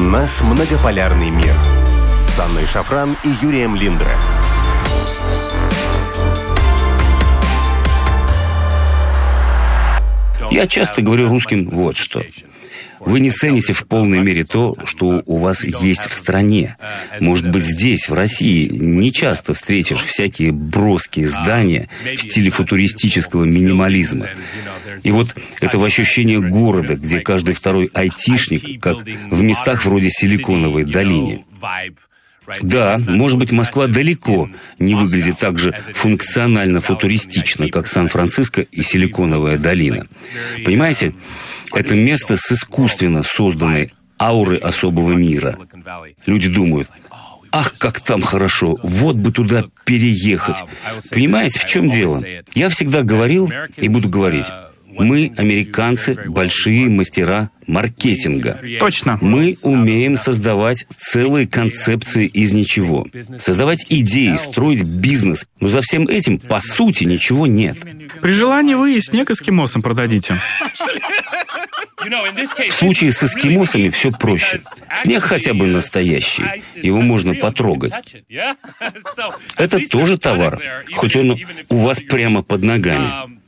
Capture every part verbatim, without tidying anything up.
Наш многополярный мир. С Анной Шафран и Юрием Линдра. Я часто говорю русским вот что. Вы не цените в полной мере то, что у вас есть в стране. Может быть, здесь, в России, не часто встретишь всякие броские здания в стиле футуристического минимализма. И вот этого ощущения города, где каждый второй айтишник, как в местах вроде Силиконовой долины. Да, может быть, Москва далеко не выглядит так же функционально-футуристично, как Сан-Франциско и Силиконовая долина. Понимаете, это место с искусственно созданной аурой особого мира. Люди думают: ах, как там хорошо, вот бы туда переехать. Понимаете, в чем дело? Я всегда говорил и буду говорить. Мы, американцы, большие мастера маркетинга. Точно. Мы умеем создавать целые концепции из ничего. Создавать идеи, строить бизнес. Но за всем этим, по сути, ничего нет. При желании вы и снег эскимосам продадите. В случае с эскимосами все проще. Снег хотя бы настоящий. Его можно потрогать. Это тоже товар, хоть он у вас прямо под ногами.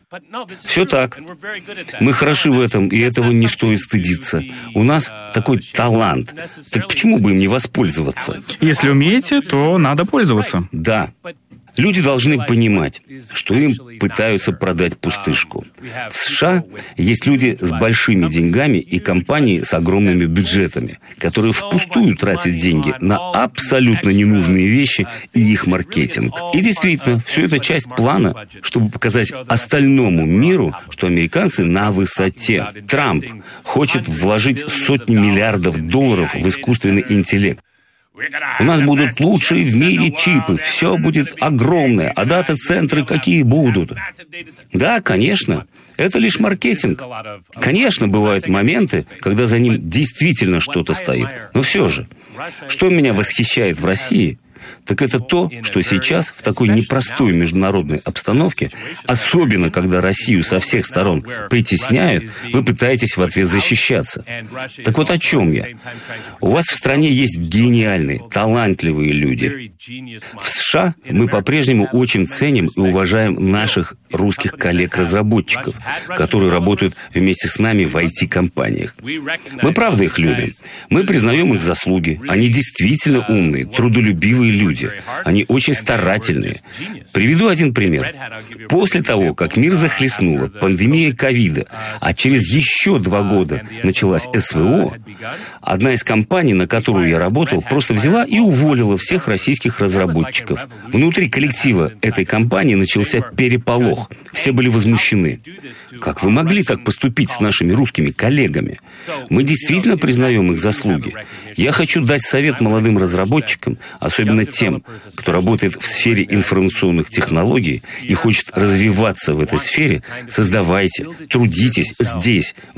Все так. Мы хороши в этом, и этого не стоит стыдиться. У нас такой талант. Так почему бы им не воспользоваться? Если умеете, то надо пользоваться. Да. Люди должны понимать, что им пытаются продать пустышку. В США есть люди с большими деньгами и компании с огромными бюджетами, которые впустую тратят деньги на абсолютно ненужные вещи и их маркетинг. И действительно, все это часть плана, чтобы показать остальному миру, что американцы на высоте. Трамп хочет вложить сотни миллиардов долларов в искусственный интеллект. У нас будут лучшие в мире чипы, все будет огромное, а дата-центры какие будут? Да, конечно, это лишь маркетинг. Конечно, бывают моменты, когда за ним действительно что-то стоит. Но все же, что меня восхищает в России, так это то, что сейчас в такой непростой международной обстановке, особенно когда Россию со всех сторон притесняют, вы пытаетесь в ответ защищаться. Так вот о чем я? У вас в стране есть гениальные, талантливые люди. В США мы по-прежнему очень ценим и уважаем наших русских коллег-разработчиков, которые работают вместе с нами в ай ти-компаниях. Мы правда их любим. Мы признаем их заслуги. Они действительно умные, трудолюбивые люди. Они очень старательные. Приведу один пример. После того, как мир захлестнула пандемия ковида, а через еще два года началась эс вэ о, одна из компаний, на которую я работал, просто взяла и уволила всех российских разработчиков. Внутри коллектива этой компании начался переполох. Все были возмущены. Как вы могли так поступить с нашими русскими коллегами? Мы действительно признаем их заслуги. Я хочу дать совет молодым разработчикам, особенно тем, кто работает в сфере информационных технологий и хочет развиваться в этой сфере. Создавайте, трудитесь здесь,